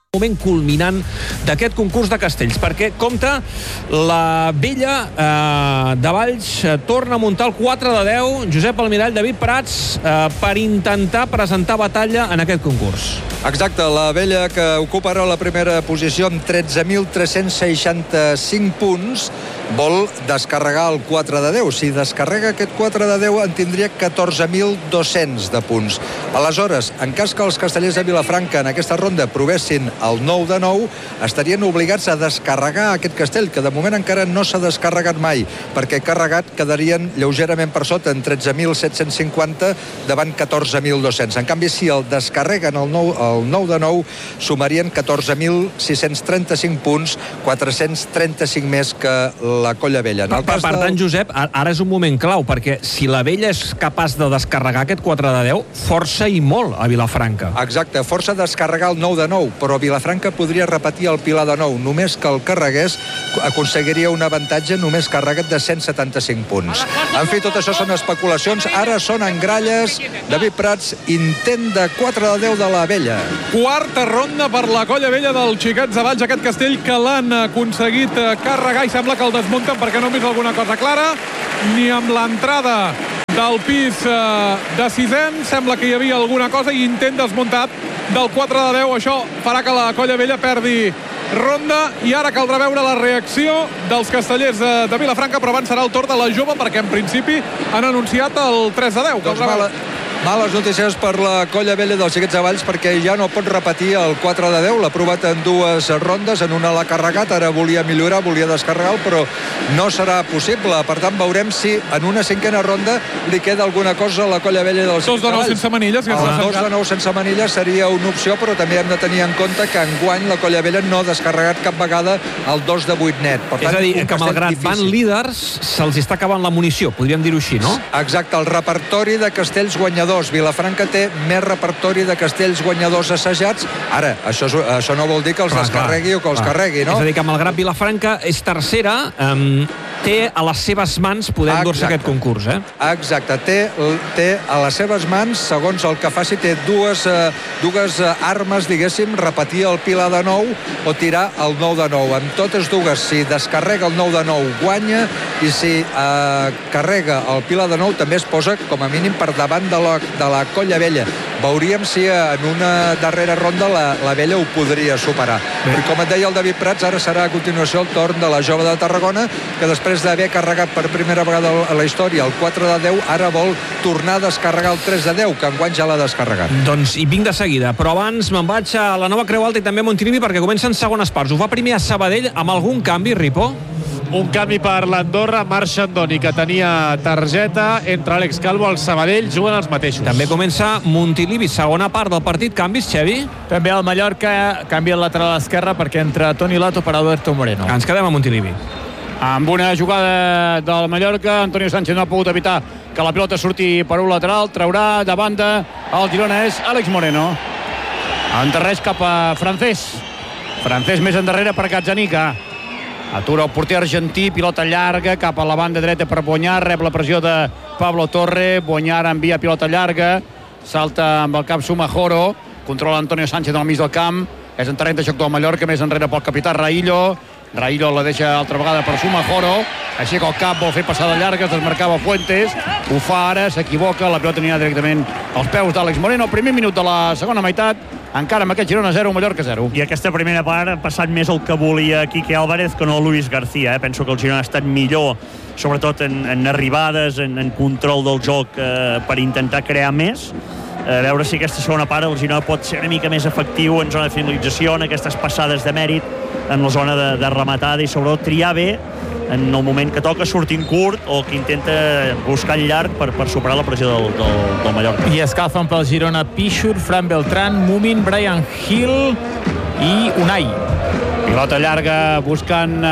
moment culminant d'aquest concurs de castells, perquè compta la Vella de Valls torna a muntar el 4 de 10, Josep Almirall, David Prats, per intentar presentar batalla en aquest concurs. Exacte, la Vella que ocupa ara la primera posició amb 13.365 punts vol descarregar el 4 de 10. Si descarrega aquest 4 de 10 en tindria 14.200 de punts. Aleshores, en cas que els castellers de Vilafranca en aquesta ronda provessin el 9 de 9, estarien obligats a descarregar aquest castell, que de moment encara no s'ha descarregat mai, perquè carregat quedarien lleugerament per sota en 13.750 davant 14.200. En canvi, si el descarreguen el 9 de 9, sumarien 14.635 punts, 435 més que la Colla Vella. Per tant, Josep, ara és un moment clau, perquè si la Vella és capaç de descarregar aquest 4 de 10, força i molt a Vilafranca. Exacte, força descarregar el 9 de 9, però Vilafranca podria repetir el pilar de 9. Només que el carregués aconseguiria un avantatge només carregat de 175 punts. En fi, tot això són especulacions. Ara són en gralles. David Prats, intent de 4 de 10 de la Vella. Quarta ronda per la Colla Vella del Xiquets de Valls, aquest castell que l'han aconseguit carregar i sembla que el desmunten perquè no hem vist alguna cosa clara, ni amb l'entrada del pis de sisens sembla que hi havia alguna cosa, i intent desmuntat del 4 de 10. Això farà que la Colla Vella perdi ronda i ara caldrà veure la reacció dels castellers de Vilafranca, però abans serà el torn de la jove perquè en principi han anunciat el 3 de 10. Males notícies per la Colla Vella dels Xiquets de Valls, perquè ja no pot repetir el 4 de 10. L'ha provat en dues rondes, en una l'ha carregat, ara volia millorar, volia descarregar, però no serà possible. Per tant, veurem si en una cinquena ronda li queda alguna cosa a la Colla Vella dels Xiquets de Valls. 2 de 9 sense manilles. El 2 de 9 sense manilles seria una opció, però també hem de tenir en compte que enguany la Colla Vella no ha descarregat cap vegada el 2 de 8 net. Per tant, és a dir, que malgrat van líders, se'ls està acabant la munició, podríem dir-ho així, no? Exacte, el repertori de castells guanyadors. Vilafranca té més repertori de castells guanyadors assajats. Ara, això no vol dir que els descarregui o que els carregui, no? És a dir, que malgrat Vilafranca és tercera, té a les seves mans poder endur-se aquest concurs, Exacte, té a les seves mans, segons el que faci, té dues armes, diguéssim, repetir el pilar de 9 o tirar el 9 de 9. Amb totes dues, si descarrega el 9 de 9, guanya, i si carrega el pilar de 9, també es posa, com a mínim, per davant de la Colla Vella. Veuríem si en una darrera ronda la Vella ho podria superar. I com et deia el David Prats, ara serà a continuació el torn de la jove de Tarragona, que després d'haver carregat per primera vegada a la història el 4 de 10, ara vol tornar a descarregar el 3 de 10, que enguany ja l'ha descarregat. Doncs hi vinc de seguida, però abans me'n vaig a la Nova Creu Alta i també a Montilivi, perquè comencen segones parts. Ho fa primer a Sabadell, amb algun canvi, Ripo? Un canvi per l'Andorra, Marc Xandoni, que tenia targeta, entre Àlex Calvo, el Sabadell, juguen els mateixos. També comença Montilivi, segona part del partit. Canvis, Xevi? També el Mallorca canvia el lateral esquerre perquè entra Toni Lato per Alberto Moreno. Ens quedem a Montilivi. Amb una jugada del Mallorca, Antonio Sánchez no ha pogut evitar que la pilota surti per un lateral, traurà de banda el Girona, és Àlex Moreno. Endarreix cap a Francés més endarrere per Gazzaniga. Atura el porter argentí, pilota llarga cap a la banda dreta per Boñar, rep la pressió de Pablo Torre, Boñar envia pilota llarga, salta amb el cap Sumajoro, controla Antonio Sánchez al mig del camp, és en terreny de joc del Mallorca, més enrere pel capità Raillo la deixa altra vegada per Sumajoro, aixeca el cap, vol fer passada llarga, es desmarcava Fuentes, ho fa ara, s'equivoca, la pilota anirà directament als peus d'Àlex Moreno. Primer minut de la segona meitat, encara amb aquest Girona 0, Mallorca 0. I aquesta primera part ha passat més el que volia Quique Álvarez que no Luis García. Penso que el Girona ha estat millor, sobretot en arribades, en control del joc, per intentar crear més. A veure si aquesta segona part el Girona pot ser una mica més efectiu en zona de finalització, en aquestes passades de mèrit, en la zona de rematada, i sobretot triar bé en el moment que toca, sortint curt o que intenta buscar en llarg per superar la pressió del Mallorca. I escalfen pel Girona Pichur, Fran Beltrán, Mumin, Brian Hill i Unai. Pilota llarga buscant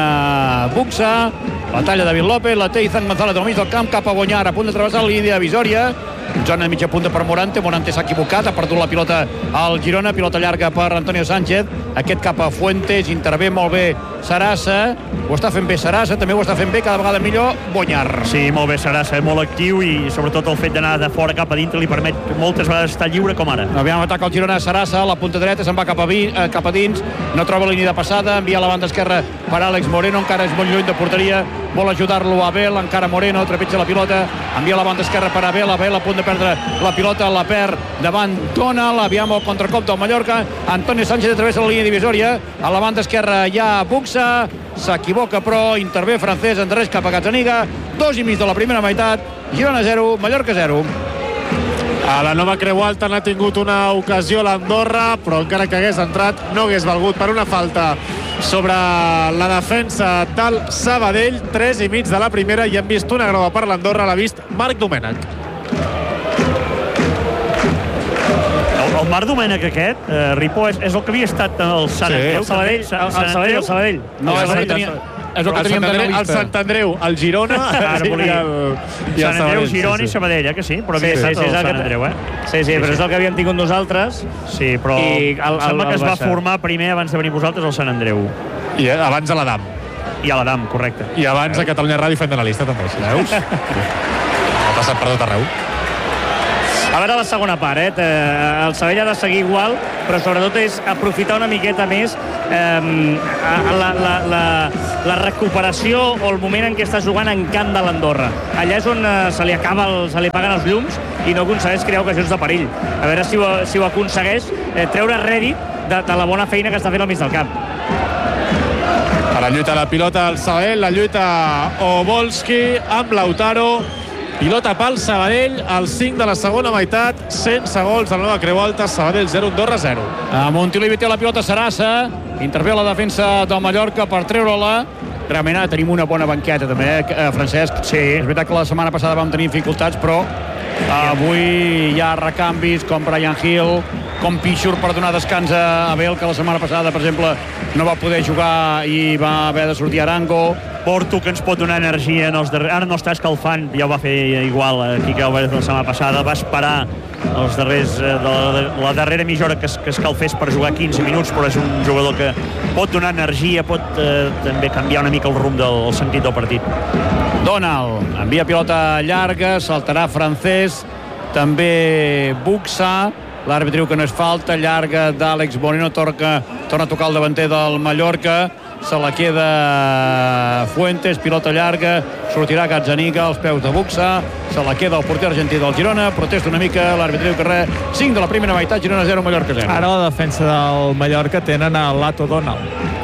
Buxa, la talla David López, la té Izan González al mig del camp, cap a Boñar, a punt de travessar la línia divisòria, zona de mitja punta per Morante s'ha equivocat, ha perdut la pilota al Girona, pilota llarga per Antonio Sánchez, aquest cap a Fuentes, intervé molt bé Sarasa, ho està fent bé Sarasa, també ho està fent bé, cada vegada millor Bonyar. Sí, molt bé Sarasa, molt actiu i sobretot el fet d'anar de fora cap a dintre li permet moltes vegades estar lliure com ara. Aviam, ataca el Girona, Sarasa, a la punta dreta, se'n va cap a dins, no troba línia de passada, envia a la banda esquerra per Àlex Moreno, encara és molt lluny de porteria, vol ajudar-lo a Abel, encara Moreno, trepitja la pilota, envia a la banda esquerra per Abel a punt de perdre la pilota, la perd davant Donald, aviam el contracop del Mallorca, Antonio Sánchez travessa la línia divisòria, a la banda esquerra hi ha Buxa, s'equivoca però intervé Francesc Andrés cap a Gazzaniga, 2,5 de la primera meitat, Girona 0, Mallorca 0. A la nova Creu Alta n'ha tingut una ocasió l'Andorra, però encara que hagués entrat no hagués valgut per una falta sobre la defensa del Sabadell. 3,5 de la primera i hem vist una groga per l'Andorra, l'ha vist Marc Domènech. El Marc Domènech aquest, Ripó, és el que havia estat al Sant Andreu. El Sabadell. No, és el que teníem el Sant Andreu, el Girona i el Sant Andreu, Girona i Sabadell, que sí? Però havia estat el Sant Andreu, Sí, però és el que havíem tingut nosaltres. Sí, però sembla que es va formar primer abans de venir vosaltres al Sant Andreu. I abans a l'Adam. I a l'Adam, correcte. I abans a Catalunya Ràdio fent d'analista, també. Veus? Ha passat per tot arreu. A veure la segona part, el Sabadell ha de seguir igual, però sobretot és aprofitar una miqueta més la recuperació o el moment en què està jugant en camp de l'Andorra. Allà és on se li apaguen els llums i no aconsegueix crear ocasions de perill. A veure si ho aconsegueix treure rèdit de la bona feina que està fent al mig del camp. A la lluita la pilota del Sabadell, la lluita Obolski amb Lautaro. Pilota pel Sabadell, al 5 de la segona meitat, sense gols de la nova Creu Alta, Sabadell 0, Andorra 0. A Montilivi té la pilota Sarasa, intervé la defensa del Mallorca per treure-la. Realment tenim una bona banqueta també, Francesc. Sí. És veritat que la setmana passada vam tenir dificultats, però avui hi ha recanvis com Brian Hill, com Pichur per donar descans a Abel, que la setmana passada, per exemple, no va poder jugar i va haver de sortir Arango. Porto, que ens pot donar energia en els darrers... Ara no està escalfant, ja ho va fer igual Quique Álvarez la setmana passada, va esperar els darrers, la darrera mitja hora que escalfés per jugar 15 minuts, però és un jugador que pot donar energia, pot també canviar una mica el rumb del sentit del partit. Donald envia pilota llarga, saltarà Francesc, també Buxa, l'àrbitre diu que no és falta, llarga d'Àlex Moreno, torna a tocar el davanter del Mallorca, se la queda Fuentes, pilota llarga, sortirà Gazzaniga als peus de Buxa, se la queda el porter argentí del Girona, protesta una mica, l'àrbitre diu que res, 5 de la primera meitat, Girona 0, Mallorca 0. Ara la defensa del Mallorca tenen a Lato Donald.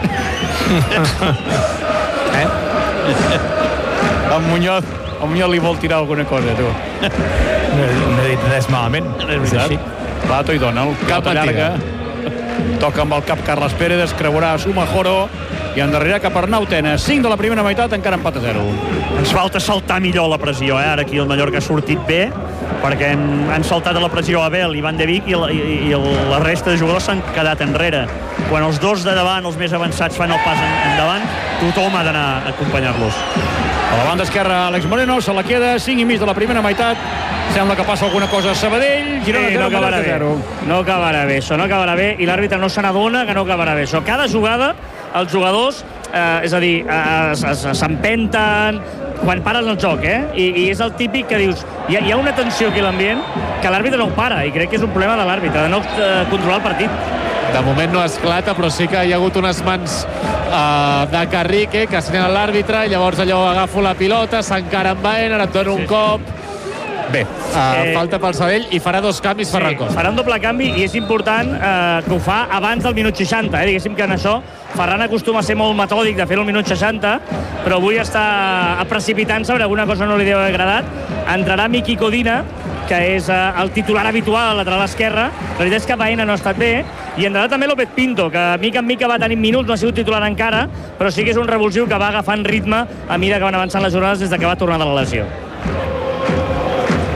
El Muñoz li vol tirar alguna cosa, tu. No he dit res malament. És així. Lato i Donald, pilota llarga. Toca amb el cap Carles Pérez, es creuarà Sumajoro i endarrerà cap a Arnau Tenas. 5 de la primera meitat, encara empat a 0. Ens falta saltar millor la pressió, Ara aquí el Mallorca ha sortit bé, perquè han saltat a la pressió Abel i Van de Beek i la resta de jugadors s'han quedat enrere. Quan els dos de davant, els més avançats, fan el pas endavant, tothom ha d'anar a acompanyar-los. A la banda esquerra, Àlex Moreno, se la queda, 5,5 de la primera meitat. Sembla que passa alguna cosa a Sabadell. Girona 0, Mallorca 0. No acabarà bé, això no acabarà bé, i l'àrbitre no se n'adona que no acabarà bé. Això, cada jugada, els jugadors, és a dir, s'empenten quan paren el joc, I és el típic que dius, hi ha una tensió aquí a l'ambient que l'àrbitre no ho para, i crec que és un problema de l'àrbitre, de no controlar el partit. De moment no esclata, però sí que hi ha hagut unes mans de Carrique que assenyala l'àrbitre, llavors allò agafo la pilota, s'encara amb Baena, ara et dono un cop. Bé, falta pel Sabadell i farà dos canvis Ferran Costa. Farà un doble canvi i és important que ho fa abans del minut 60. Diguéssim que en això Ferran acostuma a ser molt metòdic de fer-ho al minut 60, però avui està precipitant-se, perquè alguna cosa no li deu haver agradat. Entrarà Miki Codina, que és el titular habitual al lateral esquerre. La veritat és que Baena no ha estat bé, i entrarà també López Pinto, que mica en mica va tenir minuts, no ha sigut titular encara, però sí que és un revulsiu que va agafant ritme a mesura que van avançant les jornades des que va tornar de la lesió.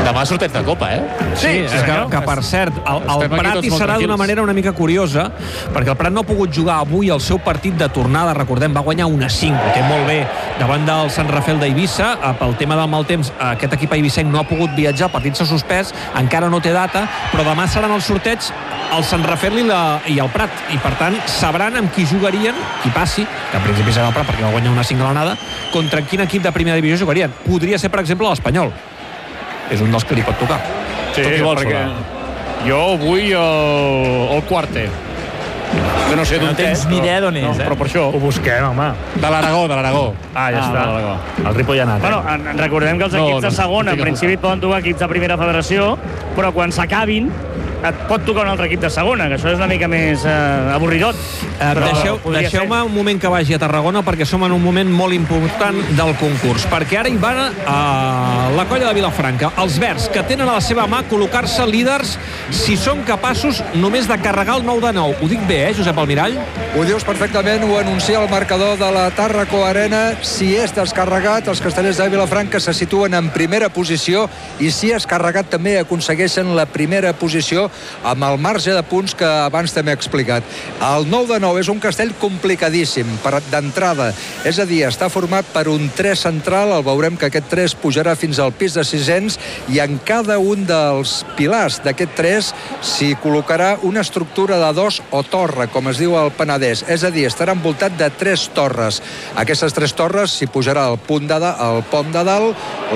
Demà sorteig de Copa, Sí, que per cert, el Prat hi serà d'una manera una mica curiosa, perquè el Prat no ha pogut jugar avui el seu partit de tornada, recordem, va guanyar 1-5, ho té molt bé davant del Sant Rafael d'Eivissa. Pel tema del mal temps, aquest equip eivissenc no ha pogut viatjar, el partit s'ha suspès, encara no té data, però demà seran el sorteig el Sant Rafael i el Prat, i per tant sabran amb qui jugarien, qui passi, que en principi serà el Prat perquè va guanyar 1-5 a l'anada, contra quin equip de primera divisió jugarien. Podria ser, per exemple, l'Espanyol. És un dels que li pot tocar. Sí, perquè jo vull el Quarte, que no sé d'on tens ni idea d'on és, però per això ho busquem, home. De l'Aragó. Ja està. El Ripoll ha anat. Bueno, recordem que els equips de segona en principi et poden tocar equips de primera federació, però quan s'acabin et pot tocar un altre equip de segona, que això és una mica més avorridot. Deixeu-me un moment que vagi a Tarragona, perquè som en un moment molt important del concurs, perquè ara hi va la colla de Vilafranca, els verds, que tenen a la seva mà col·locar-se líders si són capaços només de carregar el 9-9. Ho dic bé, Josep Almirall? Ho dius perfectament, ho anuncia el marcador de la Tàrraco Arena. Si és descarregat, els castellers de Vilafranca se situen en primera posició, i si és carregat també aconsegueixen la primera posició amb el marge de punts que abans també he explicat. El 9-9 és un castell complicadíssim d'entrada, és a dir, està format per un 3 central, el veurem que aquest 3 pujarà fins al pis de 600, i en cada un dels pilars d'aquest 3 s'hi col·locarà una estructura de 2 o torre, com es diu al Penedès, és a dir, estarà envoltat de 3 torres. Aquestes 3 torres s'hi pujarà el pom de dalt,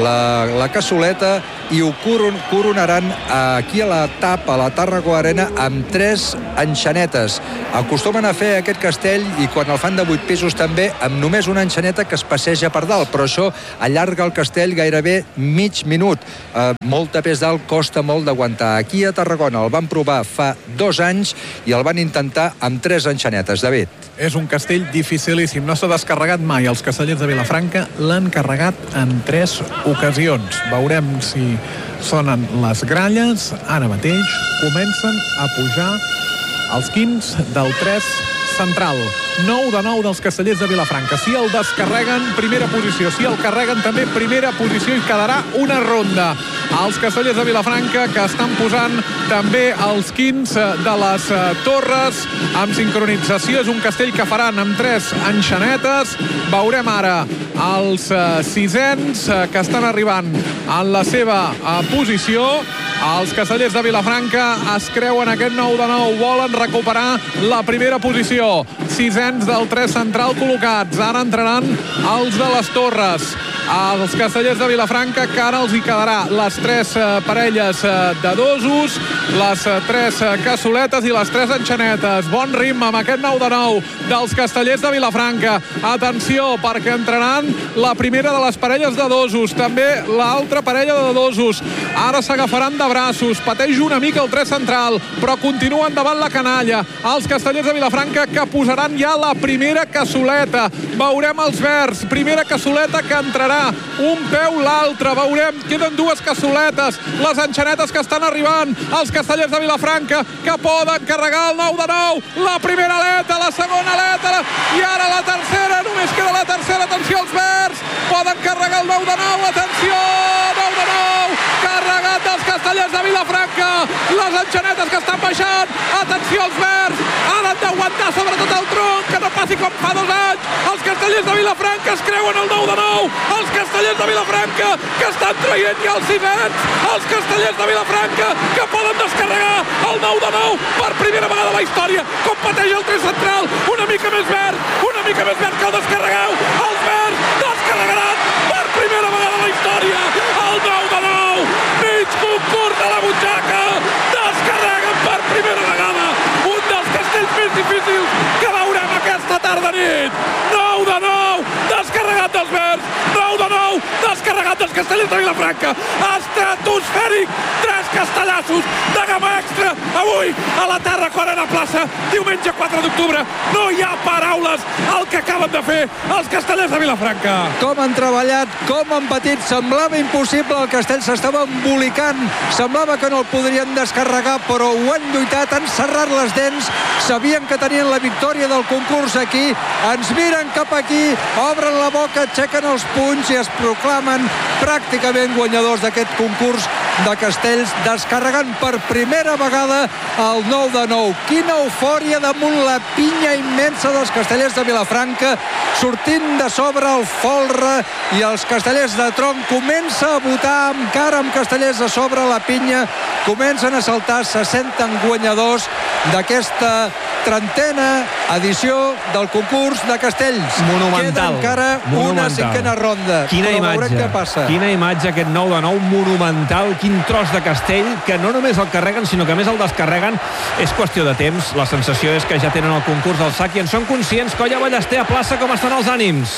la cassoleta, i ho coronaran aquí a la tapa, a la Tàrraco Arena, amb 3 enxanetes. Acostumen a fer aquest castell, i quan el fan de 8 pisos també, amb només una enxaneta que es passeja per dalt, però això allarga el castell gairebé mig minut. Molta pes dalt, costa molt d'aguantar. Aquí a Tarragona el van provar fa 2 anys i el van intentar amb 3 enxanetes. David. És un castell dificilíssim, no s'ha descarregat mai. Els castellers de Vilafranca l'han carregat en 3 ocasions. Veurem si sonen les gralles. Ara mateix comencen a pujar els quins del 3 central. 9-9 dels castellers de Vilafranca. Si el descarreguen, primera posició. Si el carreguen, també primera posició, i quedarà una ronda. Els castellers de Vilafranca, que estan posant també els quins de les torres amb sincronització. És un castell que faran amb 3 enxanetes. Veurem ara els sisens que estan arribant en la seva posició. Els castellers de Vilafranca es creuen aquest 9-9, volen recuperar la primera posició. Sisens del 3 central col·locats. Ara entraran els de les torres. Els castellers de Vilafranca, que ara els hi quedarà les 3 parelles de dosos, les 3 cassoletes i les 3 enxanetes. Bon ritme amb aquest 9-9 dels castellers de Vilafranca. Atenció, perquè entraran la primera de les parelles de dosos, també l'altra parella de dosos. Ara s'agafaran de braços, pateix una mica el 3 central, però continuen davant la canalla. Els castellers de Vilafranca, que posaran ja la primera cassoleta. Veurem els verds, primera cassoleta que entrarà un peu l'altre. Veurem, queden 2 cassoletes, les enxanetes que estan arribant. Els castellers de Vilafranca, que poden carregar el 9-9, la primera aleta, la segona aleta, i ara la tercera, només queda la tercera. Atenció, els verds poden carregar el 9-9, atenció, 9-9, carregat dels castellers de Vilafranca, les enxanetes que estan baixant. Atenció, els verds han d'aguantar sobretot el tronc, que no passi com fa 2 anys. Els castellers de Vilafranca es creuen el 9-9, els castellers de Vilafranca que estan traient ja els sisens, els castellers de Vilafranca que poden descarregar el 9-9 per primera vegada a la història. Com pateix el 3 central, una mica més verd que el descarregueu. Els verds descarregaran per primera vegada a la història el 9-9, mig concurs de la butxaca, descarreguen per primera vegada un dels castells més difícils que veurem aquesta tarda nit. 9-9, descarregat dels verds, 9-9, descarregat dels castellers de Vilafranca. Estratosfèric, 3 castellassos de gamma extra avui a la Tàrraco Arena Plaça, diumenge 4 d'octubre. No hi ha paraules al que acaben de fer els castellers de Vilafranca. Com han treballat, com han patit, semblava impossible, el castell s'estava embolicant, semblava que no el podrien descarregar, però ho han lluitat, han serrat les dents, sabien que tenien la victòria del concurs aquí, ens miren cap aquí, obren la boca, aixequen els punys i es proclamen pràcticament guanyadors d'aquest concurs de castells, descarregant per primera vegada el 9-9. Quina eufòria damunt la pinya immensa dels castellers de Vilafranca, sortint de sobre el folre, i els castellers de Tronc comença a votar encara amb castellers a sobre la pinya, comencen a saltar, se senten guanyadors d'aquesta 30a edició del concurs de castells. Monumental. Queda encara una cinquena ronda. Quina però imatge, veurem què passa. Quina imatge aquest 9-9 monumental, quin tros de castell, que no només el carreguen, sinó que a més el descarreguen. És qüestió de temps. La sensació és que ja tenen el concurs del sac i en són conscients. Colla Ballester a plaça, com estan els ànims?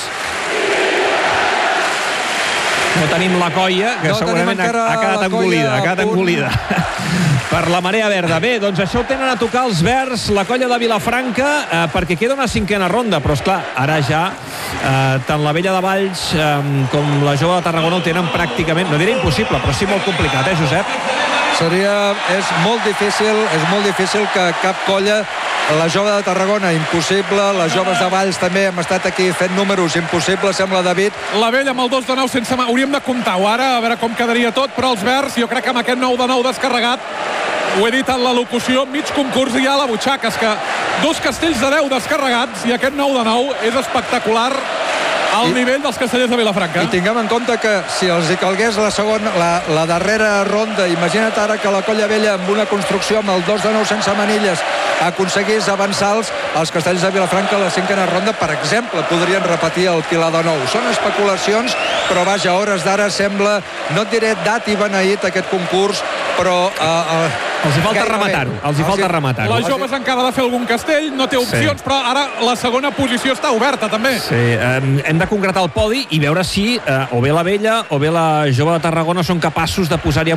No tenim la colla, que segurament ha quedat engolida. Per la marea verda. Bé, doncs això ho tenen a tocar els verds, la colla de Vilafranca, perquè queda una cinquena ronda, però esclar, ara ja tant la Vella de Valls com la Jove de Tarragona ho tenen pràcticament, no diré impossible, però sí molt complicat, Josep? És molt difícil que cap colla, la Jove de Tarragona, impossible, les Joves de Valls també hem estat aquí fent números, impossible, sembla, David. La Vella amb el 2-9 sense mà, hauríem de comptar-ho ara, a veure com quedaria tot, però els verds, jo crec que amb aquest 9-9 descarregat, ho he dit en la locució, mig concurs i ja a la butxaca, és que 2 castells de 10 descarregats i aquest 9-9 és espectacular al nivell dels castellers de Vilafranca. I tinguem en compte que si els hi calgués la darrera ronda, imagina't ara que la colla vella amb una construcció amb el 2-9 sense manilles aconseguís avançar els castells de Vilafranca a la cinquena ronda, per exemple, podrien repetir el Pilar de Nou. Són especulacions, però vaja, a hores d'ara sembla, no et diré dat i beneït aquest concurs, però els hi falta rematar-ho. Les Joves encara ha de fer algun castell, no té opcions, però ara la segona posició està oberta també. Sí, hem de concretar el podi i veure si o bé la Vella o bé la Jove de Tarragona són capaços de posar-hi